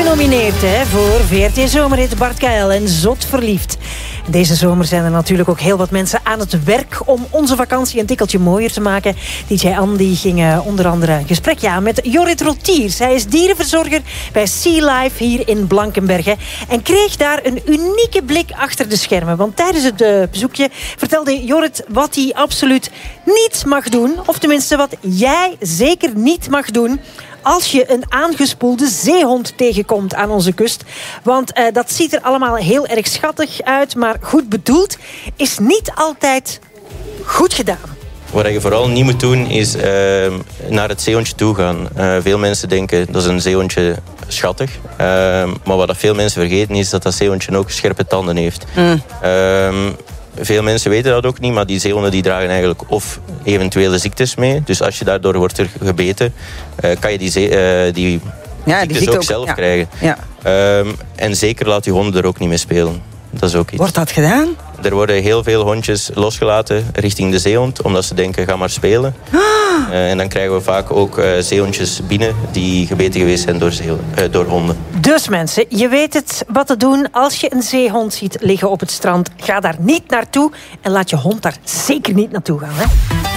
genomineerd voor VRT Zomerhit Bart Kael en Zot Verliefd. Deze zomer zijn er natuurlijk ook heel wat mensen aan het werk om onze vakantie een tikkeltje mooier te maken. DJ Andy ging onder andere een gesprekje aan met Jorrit Rotiers. Hij is dierenverzorger bij Sea Life hier in Blankenberge en kreeg daar een unieke blik achter de schermen. Want tijdens het bezoekje vertelde Jorrit wat hij absoluut niet mag doen, of tenminste wat jij zeker niet mag doen als je een aangespoelde zeehond tegenkomt aan onze kust. Want dat ziet er allemaal heel erg schattig uit, maar goed bedoeld is niet altijd goed gedaan. Wat je vooral niet moet doen is naar het zeehondje toe gaan. Veel mensen denken dat is een zeehondje schattig. Maar wat veel mensen vergeten is dat zeehondje ook scherpe tanden heeft. Veel mensen weten dat ook niet, maar die zeehonden die dragen eigenlijk of eventuele ziektes mee. Dus als je daardoor wordt gebeten, kan je die ziektes ook zelf krijgen. Ja. En zeker laat je honden er ook niet mee spelen. Dat is ook iets. Wordt dat gedaan? Er worden heel veel hondjes losgelaten richting de zeehond, omdat ze denken, ga maar spelen. En dan krijgen we vaak ook zeehondjes binnen die gebeten geweest zijn door honden. Dus mensen, je weet het wat te doen als je een zeehond ziet liggen op het strand. Ga daar niet naartoe en laat je hond daar zeker niet naartoe gaan. Hè?